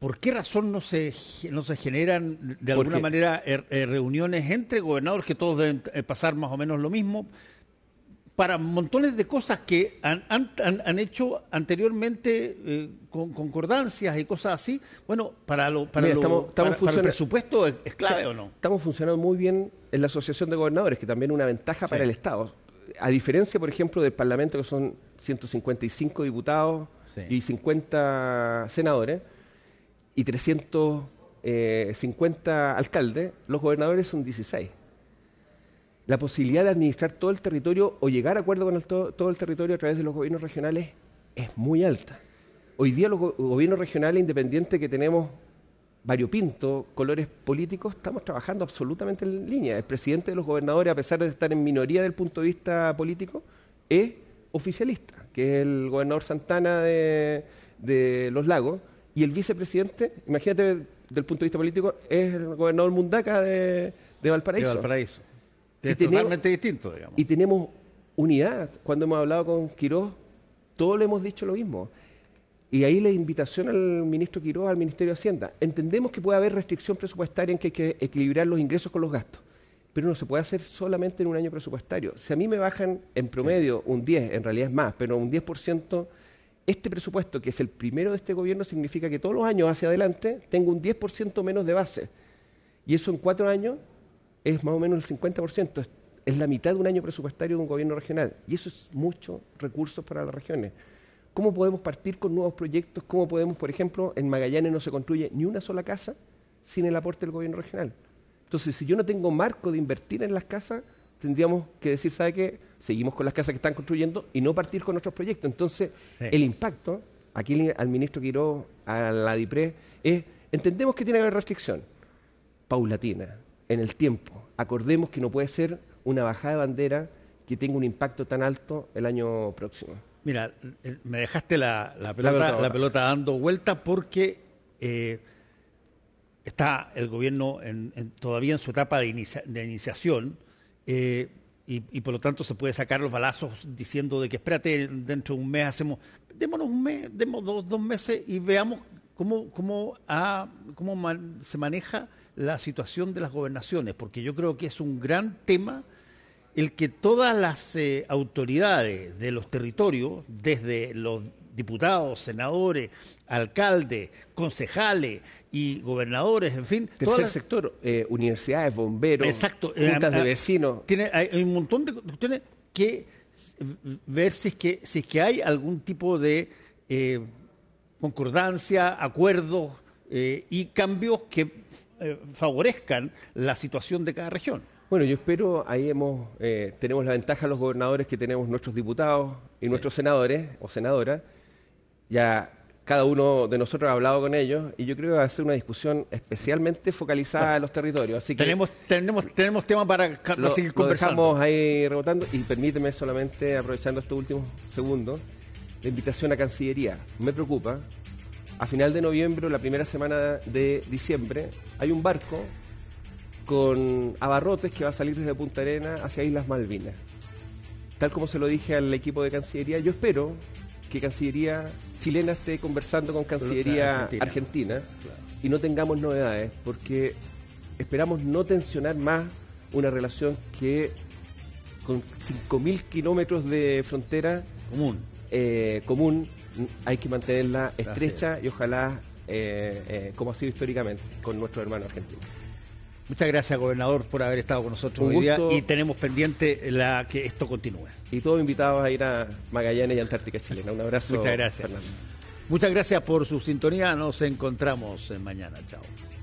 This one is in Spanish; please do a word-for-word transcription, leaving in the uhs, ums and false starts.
¿por qué razón no se, no se generan de alguna manera eh, eh, reuniones entre gobernadores, que todos deben eh, pasar más o menos lo mismo, para montones de cosas que han, han, han hecho anteriormente, eh, con concordancias y cosas así? Bueno, para, lo, para, Mira, lo, estamos, estamos para, para el presupuesto, ¿es, es clave, sí, o no? Estamos funcionando muy bien en la Asociación de Gobernadores, que también es una ventaja, sí, para el Estado. A diferencia, por ejemplo, del Parlamento, que son ciento cincuenta y cinco diputados, sí, y cincuenta senadores, y trescientos cincuenta alcaldes, los gobernadores son dieciséis. La posibilidad de administrar todo el territorio o llegar a acuerdo con el todo, todo el territorio a través de los gobiernos regionales es muy alta. Hoy día los go gobiernos regionales independientes, que tenemos variopinto, colores políticos, estamos trabajando absolutamente en línea. El presidente de los gobernadores, a pesar de estar en minoría desde el punto de vista político, es oficialista, que es el gobernador Santana de, de Los Lagos, y el vicepresidente, imagínate, desde el punto de vista político, es el gobernador Mundaca de, de Valparaíso. De Valparaíso. Y es tenemos, totalmente distinto, digamos. Y tenemos unidad. Cuando hemos hablado con Quirós, todos le hemos dicho lo mismo. Y ahí la invitación al ministro Quirós, al Ministerio de Hacienda. Entendemos que puede haber restricción presupuestaria, en que hay que equilibrar los ingresos con los gastos, pero no se puede hacer solamente en un año presupuestario. Si a mí me bajan en promedio, sí, un diez, en realidad es más, pero un diez por ciento, este presupuesto, que es el primero de este gobierno, significa que todos los años hacia adelante tengo un diez por ciento menos de base. Y eso en cuatro años es más o menos el cincuenta por ciento. Es, es la mitad de un año presupuestario de un gobierno regional. Y eso es mucho recursos para las regiones. ¿Cómo podemos partir con nuevos proyectos? ¿Cómo podemos, por ejemplo, en Magallanes no se construye ni una sola casa sin el aporte del gobierno regional? Entonces, si yo no tengo marco de invertir en las casas, tendríamos que decir, ¿sabe qué? Seguimos con las casas que están construyendo y no partir con otros proyectos. Entonces, sí, el impacto, aquí al ministro Quirós, a la DIPRES, es, entendemos que tiene que haber restricción paulatina, en el tiempo. Acordemos que no puede ser una bajada de bandera que tenga un impacto tan alto el año próximo. Mira, me dejaste la, la, pelota, la, pelota, la pelota dando vuelta, porque eh, está el gobierno en, en, todavía en su etapa de, inicia, de iniciación, eh, y, y por lo tanto se puede sacar los balazos diciendo de que espérate, dentro de un mes hacemos, démonos un mes, demos dos, dos meses y veamos cómo, cómo, ha, cómo man, se maneja la situación de las gobernaciones, porque yo creo que es un gran tema el que todas las eh, autoridades de los territorios, desde los diputados, senadores, alcaldes, concejales y gobernadores, en fin... Tercer las... sector, eh, universidades, bomberos, exacto, juntas eh, de vecinos... Tiene, hay, hay un montón de cuestiones que ver si es que, si es que hay algún tipo de eh, concordancia, acuerdos eh, y cambios que eh, favorezcan la situación de cada región. Bueno, yo espero, ahí hemos, eh, tenemos la ventaja los gobernadores, que tenemos nuestros diputados y sí, nuestros senadores o senadoras. Ya cada uno de nosotros ha hablado con ellos y yo creo que va a ser una discusión especialmente focalizada bueno, en los territorios. Así que tenemos, tenemos, tenemos tema para, para lo, seguir lo conversando. Lo dejamos ahí rebotando y permíteme solamente, aprovechando estos últimos segundos, la invitación a Cancillería. Me preocupa, a final de noviembre o la primera semana de diciembre hay un barco con abarrotes que va a salir desde Punta Arenas hacia Islas Malvinas. Tal como se lo dije al equipo de Cancillería, yo espero que Cancillería chilena esté conversando con Cancillería Argentina, Argentina sí, claro, y no tengamos novedades, porque esperamos no tensionar más una relación que con cinco mil kilómetros de frontera común, eh, común hay que mantenerla estrecha. Gracias. Y ojalá, eh, eh, como ha sido históricamente, con nuestro hermano argentino. Muchas gracias, gobernador, por haber estado con nosotros hoy día, y tenemos pendiente la, que esto continúe. Y todos invitados a ir a Magallanes y Antártica Chilena. Un abrazo. Muchas gracias. Fernando. Muchas gracias por su sintonía. Nos encontramos mañana. Chao.